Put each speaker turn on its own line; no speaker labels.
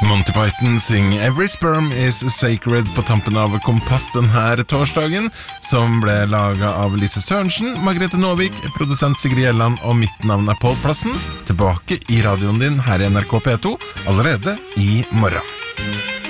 Monty Python synger Every Sperm is Sacred på tampen av Kompass denne torsdagen, som ble laget av Lise Sørensen, Margrethe Nåvik, produsent Sigrid Gjelland, og mitt navn Pål Plassen. Tilbake i radioen din her i NRK P2 allerede i morgen.